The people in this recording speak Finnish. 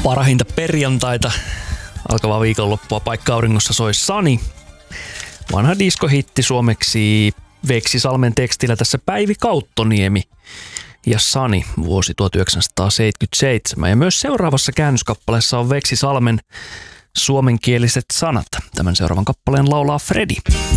Parahinta perjantaita, alkavaa viikonloppua paikka auringossa soi Sani. Vanha diskohitti suomeksi Veksisalmen tekstillä tässä Päivi Kauttoniemi ja Sani vuosi 1977. Ja myös seuraavassa käännöskappaleessa on Veksisalmen suomenkieliset sanat. Tämän seuraavan kappaleen laulaa Fredi.